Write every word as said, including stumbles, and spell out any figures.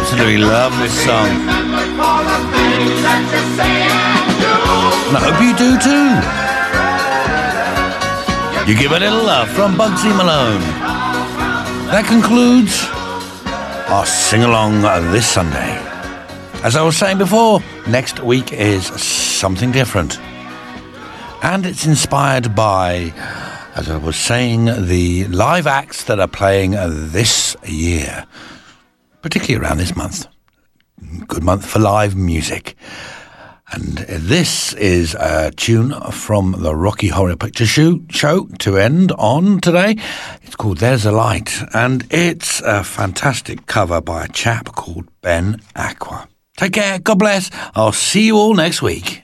absolutely love this song. And I hope you do too. You give a little love from Bugsy Malone. That concludes our sing-along this Sunday. As I was saying before, next week is something different. And it's inspired by, as I was saying, the live acts that are playing this year, particularly around this month. Good month for live music. And this is a tune from the Rocky Horror Picture Show to end on today. It's called There's a Light, and it's a fantastic cover by a chap called Ben Aqua. Take care, God bless, I'll see you all next week.